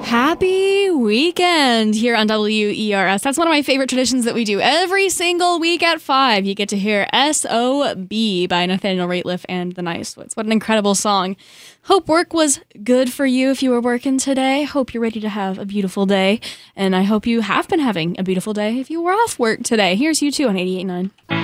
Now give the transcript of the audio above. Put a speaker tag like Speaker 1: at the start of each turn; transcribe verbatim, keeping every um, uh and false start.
Speaker 1: Happy weekend here on W E R S. That's one of my favorite traditions that we do every single week at five. You get to hear S O B by Nathaniel Rateliff and the Nice Woods. What an incredible song. Hope work was good for you if you were working today. Hope you're ready to have a beautiful day. And I hope you have been having a beautiful day if you were off work today. Here's U two on eighty-eight point nine.